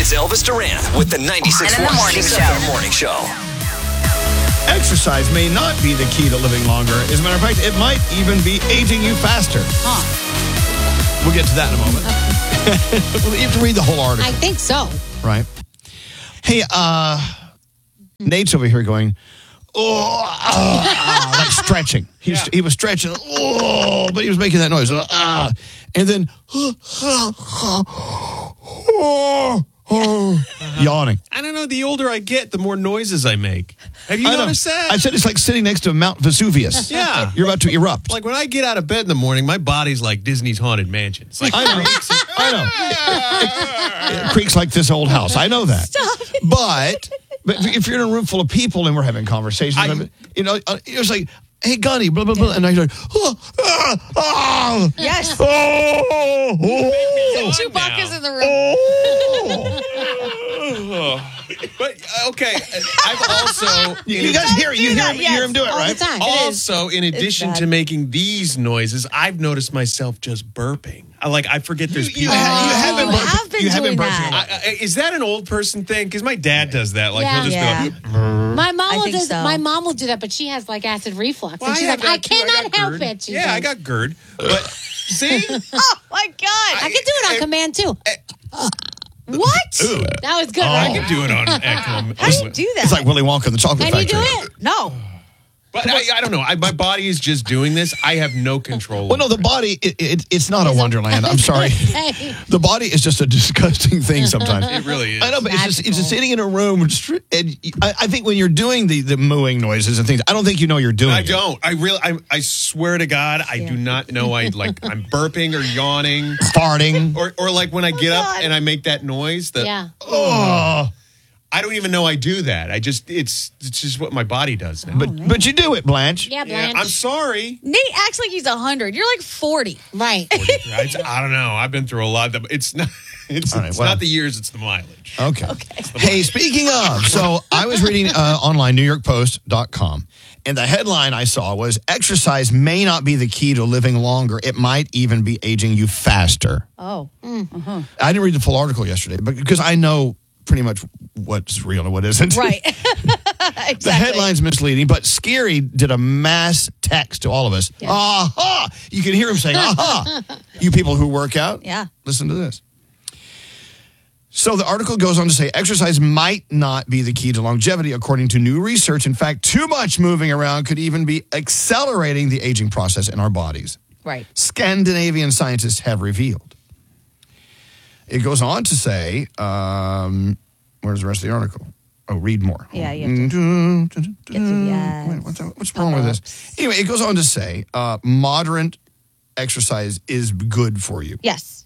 It's Elvis Duran with the 96.1 Kiss FM Morning Show. Exercise may not be the key to living longer. As a matter of fact, it might even be aging you faster. We'll get to that in a moment. Well, you have to read the whole article. I think so. Right. Hey, Nate's over here going, like stretching. He was stretching, but he was making that noise. And then, yawning. I don't know. The older I get, the more noises I make. Have you noticed that? I said it's like sitting next to Mount Vesuvius. Yeah. You're about to erupt. Like when I get out of bed in the morning, my body's like Disney's Haunted Mansion. It's like I know. It creaks like this old house. I know that. Stop. But if you're in a room full of people and we're having conversations, it's like, hey, Gunny, blah, blah, blah. And I'm like, Yes. Chewbacca's in the room. But okay, I've also you guys hear him do it, All right? the time. Also, in addition to making these noises, I've noticed myself just burping. I forget there's people. You have been doing that. Is that an old person thing? Because my dad does that. Like Yeah. he'll just be like, My mom will think do so. My mom will do that, but she has like acid reflux. Well, and she's I have like, I that too. cannot got help GERD. it. She's Yeah, I like, got GERD. But see, Oh my God. I can do it on command too. What? That was good, I right? can do it on Echo. How do you do that? It's like Willy Wonka and the Chocolate Can you Factory. do it? No. But I don't know. My body is just doing this. I have no control. Well, no, the body, it's not a wonderland. I'm sorry. Hey. The body is just a disgusting thing sometimes. It really is. I know, but it's just sitting in a room. And I think when you're doing the mooing noises and things, I don't think you know you're doing I don't. I swear to God, I do not know. I'm burping or yawning farting. or like when I get up God. and I make that noise. Yeah. I don't even know I do that. It's just what my body does now. But you do it, Blanche. Yeah, Blanche. I'm sorry. Nate acts like he's 100. You're like 40. Right. I don't know. I've been through a lot. It's not. It's, All right, it's well. not the years. It's the mileage. Okay. Hey, speaking of, so I was reading online, NewYorkPost.com, and the headline I saw was, exercise may not be the key to living longer. It might even be aging you faster. Oh. I didn't read the full article yesterday, but because I know pretty much what's real and what isn't. Right. Exactly. The headline's misleading, but Scary did a mass text to all of us. Yeah. Aha! You can hear him saying, aha! You people who work out, Yeah. listen to this. So the article goes on to say, exercise might not be the key to longevity, according to new research. In fact, too much moving around could even be accelerating the aging process in our bodies. Right. Scandinavian scientists have revealed. It goes on to say, where's the rest of the article? Oh, read more. Yeah, you have to get through the ads. What's wrong with this? Anyway, it goes on to say, moderate exercise is good for you. Yes.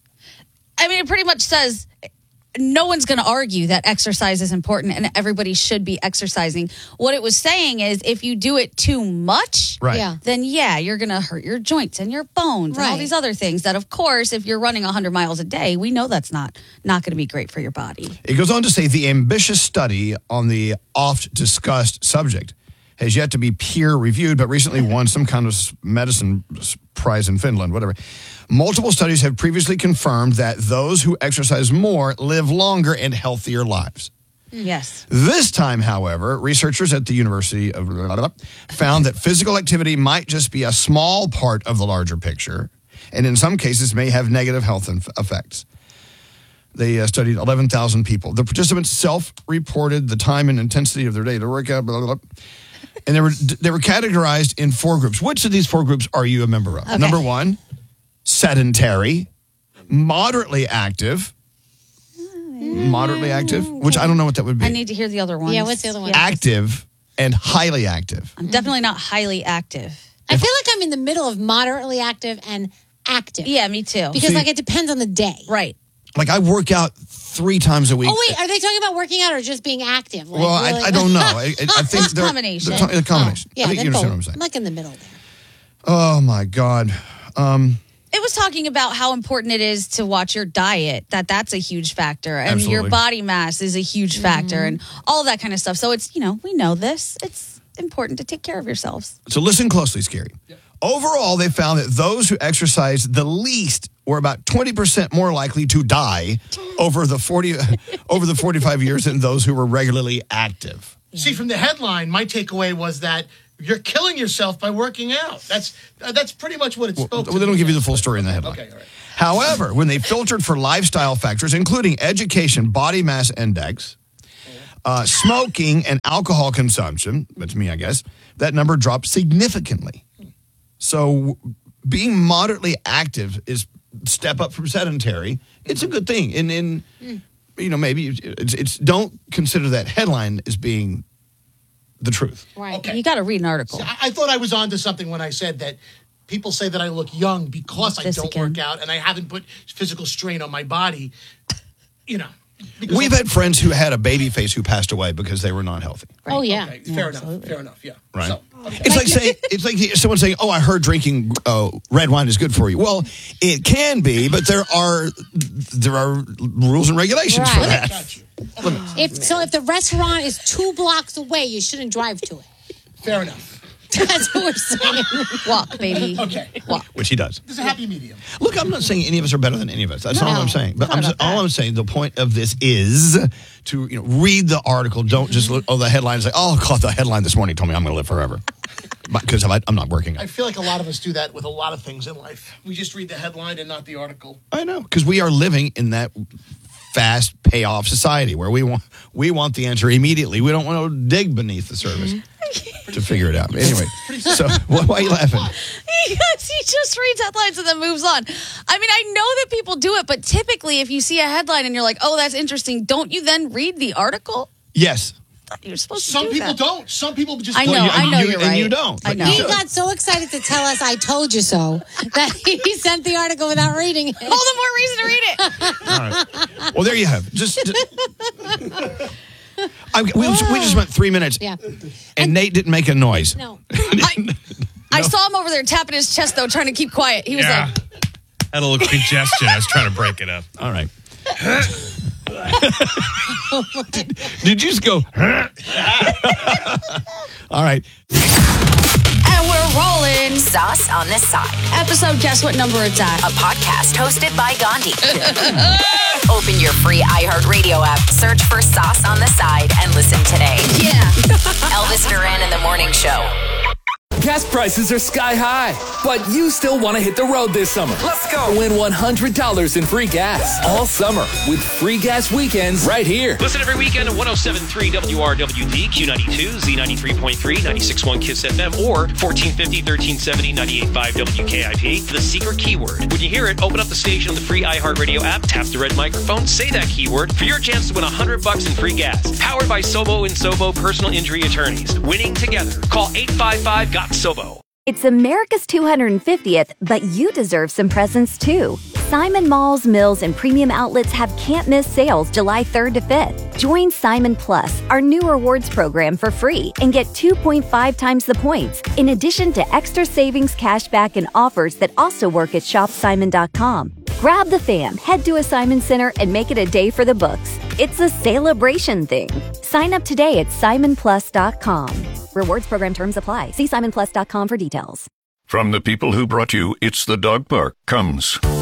I mean, it pretty much says no one's going to argue that exercise is important and everybody should be exercising. What it was saying is if you do it too much, Right. Yeah. then you're going to hurt your joints and your bones and all Right. these other things that, of course, if you're running 100 miles a day, we know that's not going to be great for your body. It goes on to say the ambitious study on the oft discussed subject has yet to be peer reviewed, but recently won some kind of medicine prize in Finland, whatever. Multiple studies have previously confirmed that those who exercise more live longer and healthier lives. Yes. This time, however, researchers at the University of found that physical activity might just be a small part of the larger picture, and in some cases may have negative health effects. They studied 11,000 people. The participants self-reported the time and intensity of their day to workout, blah, blah, blah. And they were categorized in 4 groups. Which of these 4 groups are you a member of? Okay. Number 1, sedentary, moderately active, which I don't know what that would be. I need to hear the other ones. Yeah, what's the other one? Active and highly active. I'm definitely not highly active. I feel like I'm in the middle of moderately active and active. Yeah, me too. Because like it depends on the day. Right. Like I work out 3 times a week. Oh, wait. Are they talking about working out or just being active? Like, Well, really? I don't know. I think It's a combination. The combination. Yeah, I think you understand then both. what I'm saying. I'm like in the middle there. Oh, my God. It was talking about how important it is to watch your diet, that's a huge factor. And Absolutely. your body mass is a huge factor and all of that kind of stuff. So it's, we know this. It's important to take care of yourselves. So listen closely, Scary. Overall, they found that those who exercise the least were about 20% more likely to die over the 45 years than those who were regularly active. See, from the headline, my takeaway was that you're killing yourself by working out. That's pretty much what it spoke to. Well, they don't give you the full story in the headline. Okay, all right. However, when they filtered for lifestyle factors, including education, body mass index, smoking, and alcohol consumption, that's me, I guess, that number dropped significantly. So being moderately active is step up from sedentary. It's a good thing. And maybe it's don't consider that headline as being the truth. Right. Okay. You got to read an article. See, I thought I was onto something when I said that people say that I look young because I don't work out and I haven't put physical strain on my body. We've had friends who had a baby face who passed away because they were not healthy. Right. Oh, yeah. Okay, fair enough. Yeah. Right. So, okay. It's like someone saying, "Oh, I heard drinking red wine is good for you." Well, it can be, but there are rules and regulations for Right. that. Got you. If the restaurant is 2 blocks away, you shouldn't drive to it. Fair enough. That's what we're saying. Walk, baby. Okay. Walk. Which he does. There's a happy medium. Look, I'm not saying any of us are better than any of us. That's not what I'm saying. But not about all I'm saying, the point of this is to read the article. Don't just look. The headline. Say, "Oh, I caught the headline this morning. Told me I'm going to live forever," because I'm not working out. I feel like a lot of us do that with a lot of things in life. We just read the headline and not the article. I know, because we are living in that fast payoff society where we want the answer immediately. We don't want to dig beneath the surface to figure it out. Anyway, so why are you laughing? Because he just reads headlines and then moves on. I mean, I know that people do it, but typically if you see a headline and you're like, oh, that's interesting, don't you then read the article? Yes. You're supposed to Some do people that. don't. Some people just. I know, you're right. And you don't. I know. He got so excited to tell us "I told you so" that he sent the article without reading it. All the more reason to read it. All right. Well, there you have. We just went 3 minutes. Yeah. And Nate didn't make a noise. No. I saw him over there tapping his chest, though, trying to keep quiet. He was like, Had a little congestion. I was trying to break it up. All right. Did you just go? All right. and we're rolling. Sauce on the Side. Episode, guess what number it's at? A podcast hosted by Gandhi. Open your free iHeartRadio app, search for Sauce on the Side, and listen today. Yeah. Elvis Duran in the Morning Show. Gas prices are sky high, but you still want to hit the road this summer. Let's go. Win $100 in free gas all summer with free gas weekends right here. Listen every weekend at 107.3 WRWD, Q92, Z93.3, 96.1 KISS FM, or 1450, 1370, 98.5 WKIP. The secret keyword. When you hear it, open up the station on the free iHeartRadio app, tap the red microphone, say that keyword for your chance to win $100 in free gas. Powered by Sobo and Sobo Personal Injury Attorneys. Winning together. Call 855-GOT-SOBO. It's America's 250th, but you deserve some presents too. Simon Malls, Mills, and Premium Outlets have can't-miss sales July 3rd to 5th. Join Simon Plus, our new rewards program, for free and get 2.5 times the points, in addition to extra savings, cashback, and offers that also work at shopsimon.com. Grab the fam, head to a Simon Center, and make it a day for the books. It's a celebration thing. Sign up today at simonplus.com. Rewards program terms apply. See simonplus.com for details. From the people who brought you It's the Dog Park comes